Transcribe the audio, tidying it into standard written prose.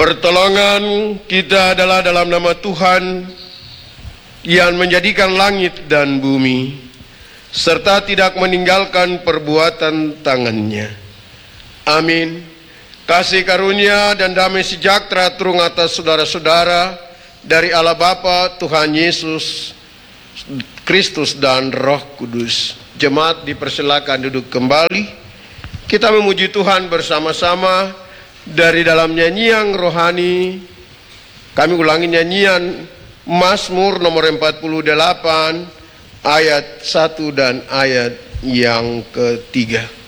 Pertolongan kita adalah dalam nama Tuhan yang menjadikan langit dan bumi, serta tidak meninggalkan perbuatan tangannya. Amin. Kasih karunia dan damai sejahtera turun atas saudara-saudara dari Allah Bapa, Tuhan Yesus Kristus dan Roh Kudus. Jemaat dipersilakan duduk kembali. Kita memuji Tuhan bersama-sama dari dalam nyanyian rohani. Kami ulangi nyanyian Mazmur nomor 48 ayat 1 dan ayat yang ketiga.